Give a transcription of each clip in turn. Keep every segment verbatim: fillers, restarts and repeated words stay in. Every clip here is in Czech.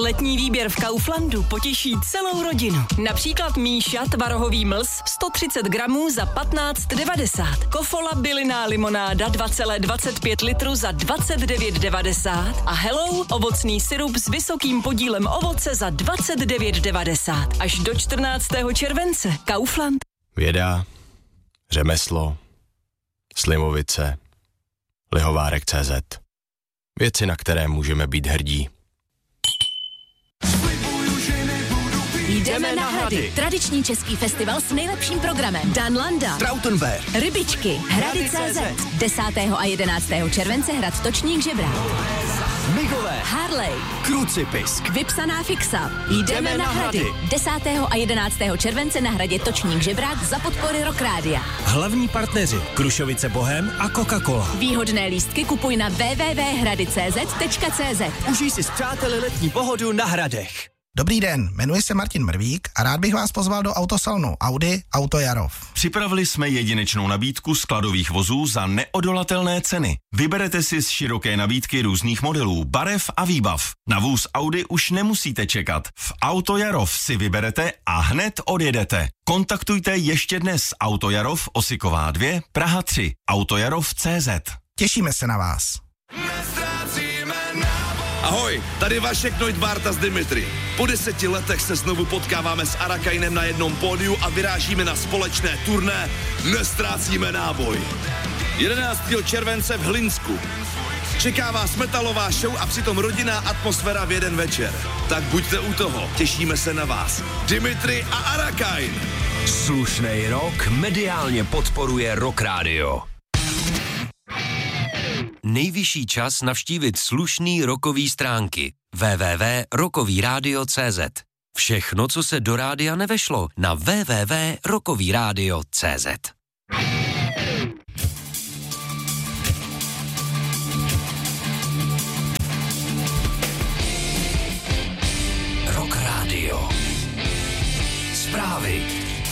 Letní výběr v Kauflandu potěší celou rodinu. Například Míša tvarohový mlz sto třicet gramů za patnáct devadesát. Kofola bylinná limonáda dva celá dvacet pět litru za dvacet devět devadesát. A Hello ovocný sirup s vysokým podílem ovoce za dvacet devět devadesát. Až do čtrnáctého července. Kaufland. Věda, řemeslo, Slimovice, Lihovárek tečka cé zet. Věci, na které můžeme být hrdí. Jdeme na Hrady. Tradiční český festival s nejlepším programem. Dan Landa, Trautenberg, Rybičky, Hrady tečka cé zet. desátého a jedenáctého července hrad Točník Žebrák. Migové, Harley, Krucipisk, Vypsaná fixa. Jdeme na Hrady. desátého a jedenáctého července na hradě Točník Žebrák za podpory Rock Rádia. hlavní partneři Krušovice Bohem a Coca-Cola. Výhodné lístky kupuj na w w w tečka hrady tečka cé zet tečka cé zet. Užij si s přáteli letní pohodu na Hradech. Dobrý den, jmenuji se Martin Mrvík a rád bych vás pozval do autosalonu Audi Auto Jarov. Připravili jsme jedinečnou nabídku skladových vozů za neodolatelné ceny. Vyberete si z široké nabídky různých modelů, barev a výbav. Na vůz Audi už nemusíte čekat. V Auto Jarov si vyberete a hned odjedete. Kontaktujte ještě dnes Auto Jarov, Osiková dva, Praha tři, autojarov tečka cé zet. Těšíme se na vás. Ahoj, tady Vašek Neudbárta z Dimitri. Po deseti letech se znovu potkáváme s Arakainem na jednom pódiu a vyrážíme na společné turné Nestrácíme náboj. jedenáctého července v Hlinsku. Čeká vás metalová show a přitom rodinná atmosféra v jeden večer. Tak buďte u toho, těšíme se na vás. Dimitri a Arakain. Slušnej rok mediálně podporuje Rock Radio. Nejvyšší čas navštívit slušný rokový stránky w w w tečka rokový rádio tečka cé zet. Všechno, co se do rádia nevešlo, na w w w tečka rokový rádio tečka cé zet. Rock Radio. Zprávy.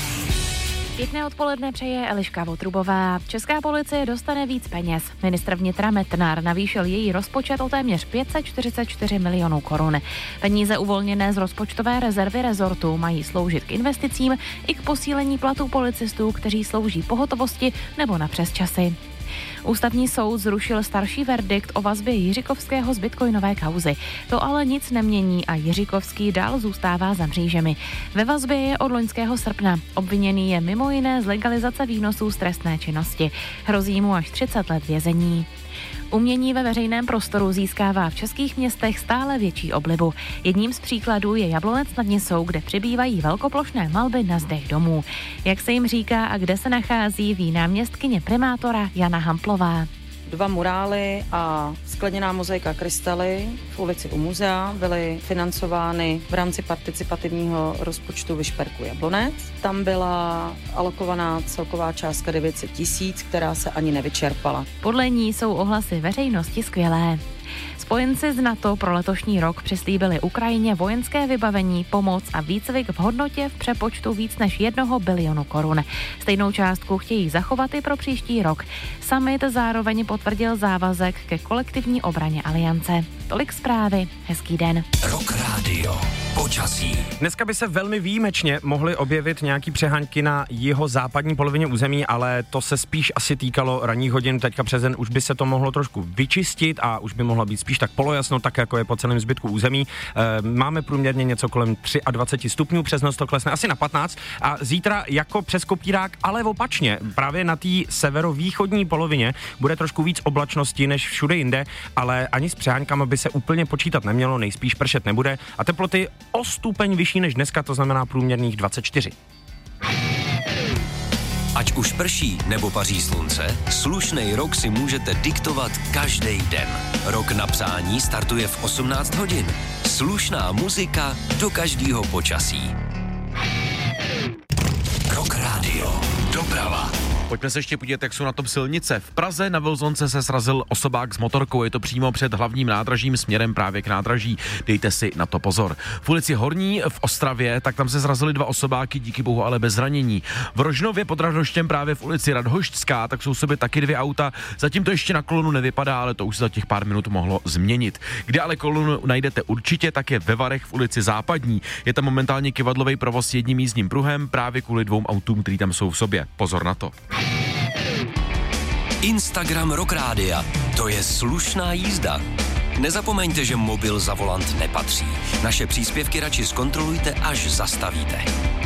Pěkné odpoledne přeje Eliška Votrubová. Česká policie dostane víc peněz. Ministr vnitra Metnar navýšil její rozpočet o téměř pět set čtyřicet čtyři milionů korun. Peníze uvolněné z rozpočtové rezervy rezortu mají sloužit k investicím i k posílení platů policistů, kteří slouží pohotovosti nebo na přesčasy. Ústavní soud zrušil starší verdikt o vazbě Jiřikovského z bitcoinové kauzy. To ale nic nemění a Jiřikovský dál zůstává za mřížemi. Ve vazbě je od loňského srpna. Obviněný je mimo jiné z legalizace výnosů z trestné činnosti. Hrozí mu až třicet let vězení. Umění ve veřejném prostoru získává v českých městech stále větší oblibu. Jedním z příkladů je Jablonec nad Nisou, kde přibývají velkoplošné malby na zdech domů. Jak se jim říká a kde se nachází, ví náměstkyně primátora Jana Hamplová. Dva murály a skleněná mozaika krystaly v ulici u muzea byly financovány v rámci participativního rozpočtu Vyšperku Jablonec. Tam byla alokovaná celková částka devět set tisíc, která se ani nevyčerpala. Podle ní jsou ohlasy veřejnosti skvělé. Spojenci z NATO pro letošní rok přislíbili Ukrajině vojenské vybavení, pomoc a výcvik v hodnotě v přepočtu víc než jednoho bilionu korun. Stejnou částku chtějí zachovat i pro příští rok. Summit zároveň potvrdil závazek ke kolektivní obraně aliance. Tolik zprávy, hezký den. Rock Radio. Počasí. Dneska by se velmi výjimečně mohly objevit nějaký přeháňky na jeho západní polovině území, ale to se spíš asi týkalo ranních hodin. Teďka přes den už by se to mohlo trošku vyčistit a už by mohlo být spíš tak polojasno, tak jako je po celém zbytku území. E, máme průměrně něco kolem dvacet tři stupňů, přes noc to klesne asi na patnáct a zítra jako přes kopírák, ale opačně. Právě na té severovýchodní polovině bude trošku víc oblačnosti než všude jinde, ale ani s přeháňkama by se úplně počítat nemělo, nejspíš pršet nebude a teploty o stupeň vyšší než dneska, to znamená průměrných dvacet čtyři. Ať už prší nebo paří slunce, slušnej rok si můžete diktovat každý den. Rok na psání startuje v osmnáct hodin. Slušná muzika do každého počasí. Rock Radio. Doprava. Pojďme se ještě podívat, jak jsou na tom silnice. V Praze na Vilzonce se srazil osobák s motorkou, je to přímo před hlavním nádražím směrem právě k nádraží. Dejte si na to pozor. V ulici Horní v Ostravě, tak tam se srazily dva osobáky, díky bohu ale bez zranění. V Rožnově pod Radhoštěm právě v ulici Radhošťská, tak jsou sobě taky dvě auta. Zatím to ještě na kolonu nevypadá, ale to už se za těch pár minut mohlo změnit. Kde ale kolonu najdete určitě, tak je ve Varech v ulici Západní. Je tam momentálně kyvadlový provoz s jedním jízdním pruhem právě kvůli dvou autům, který tam jsou v sobě. Pozor na to. Instagram Rock Rádia. To je slušná jízda. Nezapomeňte, že mobil za volant nepatří. Naše příspěvky radši zkontrolujte, až zastavíte.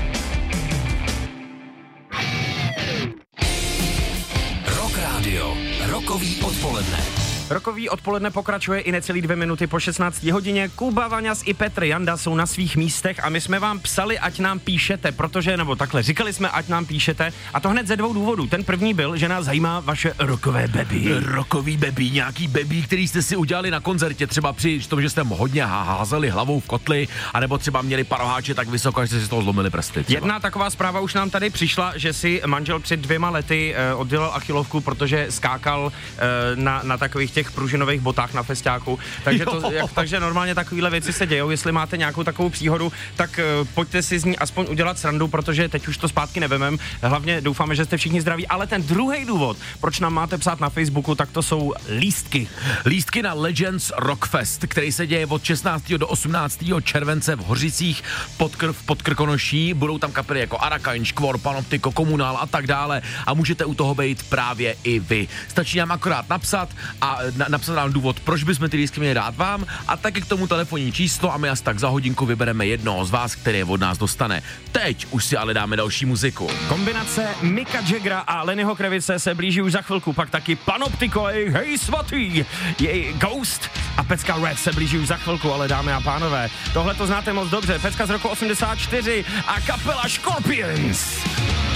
Rock Rádio. Rokový odpoledne. Rokový odpoledne pokračuje i necelý dvě minuty po šestnácté hodině. Kuba, Vaňas i Petr Janda jsou na svých místech a my jsme vám psali, ať nám píšete, protože, nebo takhle, říkali jsme, ať nám píšete, a to hned ze dvou důvodů. Ten první byl, že nás zajímá vaše rokové baby. Rokový baby, nějaký baby, který jste si udělali na koncertě, třeba při tom, že jste hodně házeli hlavou v kotli, anebo třeba měli paroháče tak vysoko, že jste si z toho zlomili prsty. Třeba. Jedna taková zpráva už nám tady přišla, že si manžel před dvěma lety eh, oddělal achilovku, protože skákal eh, na, na takových těch pružinových botách na festiáku, takže, to, jak, takže normálně takovéhle věci se dějou. Jestli máte nějakou takovou příhodu, tak uh, pojďte si z ní aspoň udělat srandu, protože teď už to zpátky nevemem. Hlavně doufáme, že jste všichni zdraví, ale ten druhý důvod, proč nám máte psát na Facebooku, tak to jsou lístky. Lístky na Legends Rockfest, který se děje od šestnáctého do osmnáctého července v Hořicích pod, Kr- pod Krkonoší. Budou tam kapely jako Arakain, Škvor, Panoptiko, Komunál a tak dále a můžete u toho být právě i vy. Stačí nám akorát napsat a na, napsat nám důvod, proč bychom ty lístky měli dát vám a taky k tomu telefonní číslo a my asi tak za hodinku vybereme jednoho z vás, který je od nás dostane. Teď už si ale dáme další muziku. Kombinace Micka Jaggera a Lennyho Kravice se blíží už za chvilku, pak taky Panoptiko, jej hej svatý, jej Ghost a Pecka Red se blíží už za chvilku, ale dámy a pánové, tohle to znáte moc dobře, Pecka z roku osmdesát čtyři a kapela Scorpions.